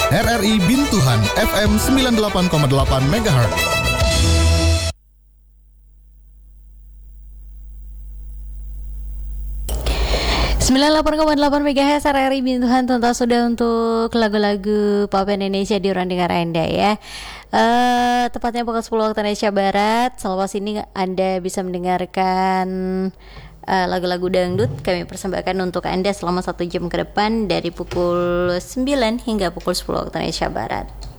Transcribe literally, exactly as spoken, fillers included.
R R I Bintuhan F M sembilan puluh delapan koma delapan megahertz. sembilan puluh delapan koma delapan megahertz R R I Bintuhan, tuntas sudah untuk lagu-lagu pop Indonesia di ruang dengar Anda ya. Uh, tepatnya pukul sepuluh waktu Indonesia Barat. Selepas ini Anda bisa mendengarkan uh, lagu-lagu dangdut kami persembahkan untuk Anda selama satu jam ke depan dari pukul sembilan hingga pukul sepuluh waktu Indonesia Barat.